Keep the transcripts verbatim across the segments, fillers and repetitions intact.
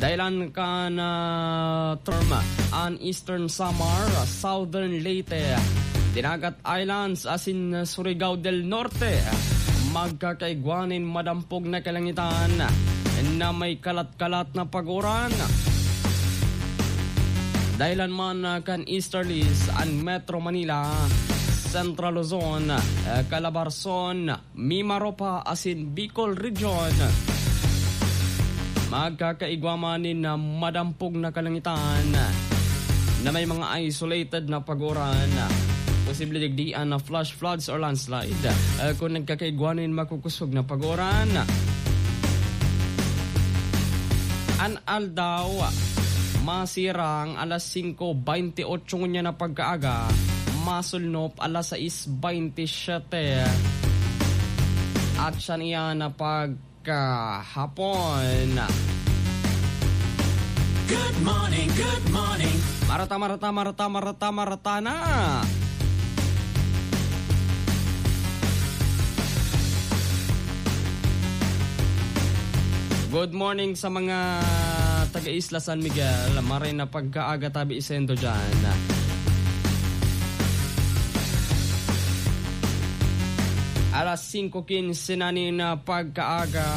Dahilan ka na term an Eastern Samar, Southern Leyte, Dinagat Islands asin Surigao del Norte, magkakaigwanin madampog na kalangitan na may kalat-kalat na paguran. Dahilan man kan Easterlies an Metro Manila, Central Luzon, Calabarzon, Mimaropa asin Bicol Region, magkakaigwamanin na madampog na kalangitan na may mga isolated na paguran. Posible digdian na flash floods or landslide uh, kung nagkakaigwanin makukusog na paguran. An aldaw masirang alas singko beintiocho niya na pagkaaga, masulnop alas sais beintisiete at siya niya na pagkahapon. Good morning, good morning. Marata, marata, marata, marata, marata na. Good morning sa mga taga-Isla San Miguel. Maray na pagkaaga tabi isendo dyan. Alas singko kinse na ni na pagkaaga.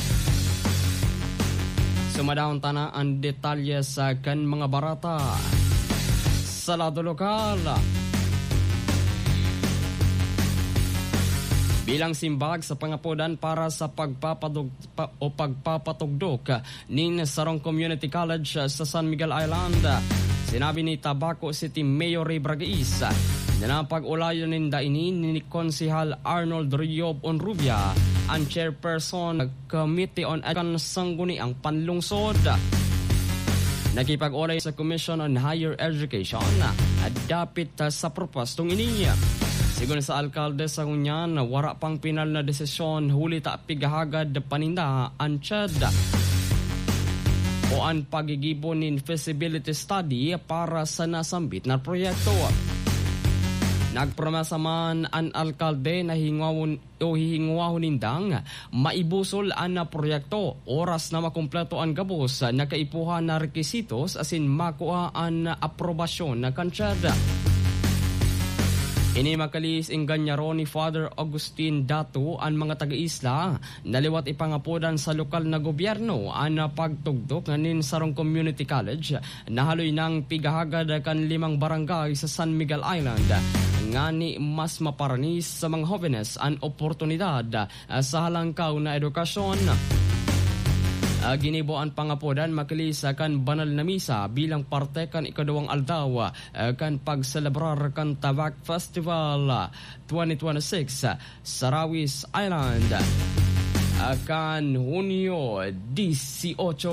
Sumadahon tana ang detalye sa kan mga barata sa lado lokal. Bilang simbag sa pangapodan para sa pagpapadug pa, o pagpapatugdok nin Sarong Community College sa San Miguel Island, sinabi ni Tabaco City Mayor Ray Bragais na napag-ulayan ninda ini ni Konsehal Arnold Riob Onrubia, ang chairperson ng Committee on Sangguniang Panlungsod. Nakipag-ulay sa Commission on Higher Education at dapit sa propostong ini. Sigun sa alkalde sa Hunyan, wara pang pinal na desisyon huli ta pigahagad paninda ang tiyad o ang pagigibon in feasibility study para sa nasambit na proyekto. Nagpromesa man ang alkalde na hingawon o hihingwahon nindang maibusol ang na proyekto oras na makumpleto ang gabos na kaipuhan na rekisitos asin makuha ang aprobasyon na kansyada. Ini makalis inganyaro ni Father Agustin Dato ang mga taga-isla naliwat ipangapodan sa lokal na gobyerno ang pagtugdok nganin Sarong Community College na haloy ng pigahagad kan limang barangay sa San Miguel Island. Ngani mas maparanis sa mga jóvenes ang oportunidad sa halangkaw na edukasyon. Uh, ginibo ang pangapodan makilis kan banal na misa bilang parte kan ikadawang aldaw uh, kan pagselebrar kan Tabak Festival uh, twenty twenty-six uh, sa Rawis Island uh, kan Hunyo eighteen.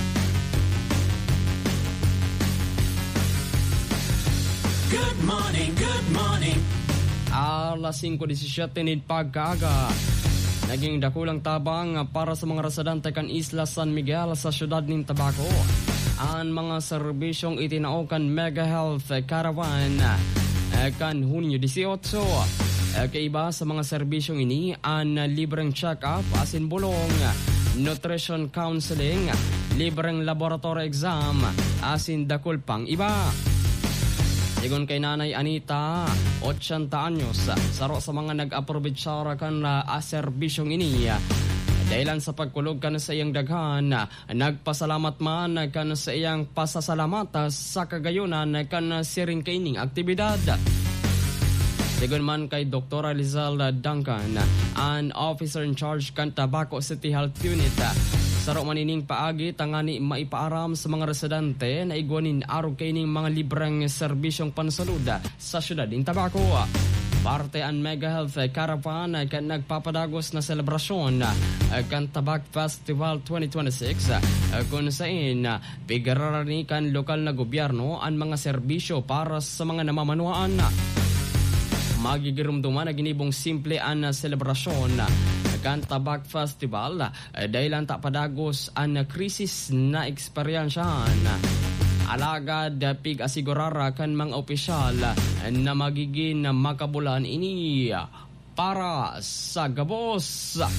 Good morning, good morning. Alas singko diecisiete ni pagkaaga. Naging dakulang tabang para sa mga residente kan Isla San Miguel sa syudad ng Tabaco ang mga serbisyong itinaokan Mega Health Caravan kan Hunyo eighteen. Kaiba sa mga serbisyong ini ang libreng check-up asin bulong, nutrition counseling, libreng laboratory exam asin dakul pang iba. Sigon kay Nanay Anita, eighty anyos, saro sa mga nag-aprobitsara kan na uh, serbisyong ini. Dahilan sa pagkulog kan sa iyang daghan, nagpasalamat man kan sa iyang pasasalamat sa kagayunan kan siring kaining aktibidad. Sigon man kay Doktor Rizal Duncan, an officer in charge kan Tabaco City Health Unit, saro manining paagi tangani maipaaram sa mga residente na igwanin araw kaining mga libreng serbisyong pansaluda sa syudad ng Tabaco. Parte ang Mega Health Caravan kan nagpapadagos na selebrasyon kan Tabak Festival twenty twenty-six kung saan pigararani kan lokal na gobyerno ang mga serbisyo para sa mga namamanuan. Magigirumduman na ginibong simple ang selebrasyon kan Tabak Festival dahil ang tapadagos ang krisis na eksperyensyahan. Alagad pig asigurara kan mga opisyal na magiging makabulan ini para sa gabos.